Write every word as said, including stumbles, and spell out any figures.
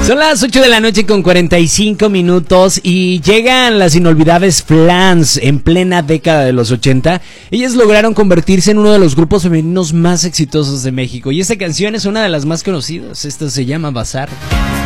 Son las ocho de la noche con cuarenta y cinco minutos y llegan las inolvidables Flans en plena década de los ochenta. Ellas lograron convertirse en uno de los grupos femeninos más exitosos de México y esta canción es una de las más conocidas. Esta se llama Bazar.